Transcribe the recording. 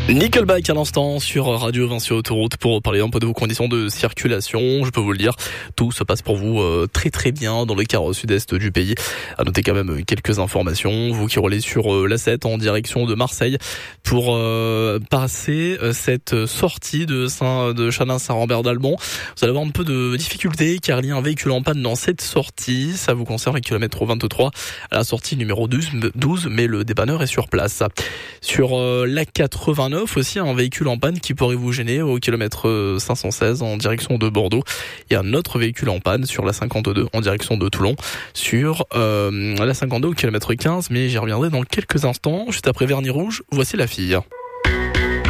Nickelback à l'instant sur Radio Vinci Autoroute pour parler un peu de vos conditions de circulation. Je peux vous le dire, tout se passe pour vous très très bien dans le quart sud-est du pays. À noter quand même quelques informations. Vous qui roulez sur l'A7 en direction de Marseille pour passer cette sortie de Châlins-Saint-Rambert d'Albon. Vous allez avoir un peu de difficulté car il y a un véhicule en panne dans cette sortie. Ça vous concerne le kilomètre 23 à la sortie numéro 12, mais le dépanneur est sur place. Sur la 89 aussi, un véhicule en panne qui pourrait vous gêner au kilomètre 516 en direction de Bordeaux. Il y a un autre véhicule en panne sur la 52 en direction de Toulon. Sur la 52 au kilomètre 15, mais j'y reviendrai dans quelques instants. Juste après Vernis Rouge, voici la fille.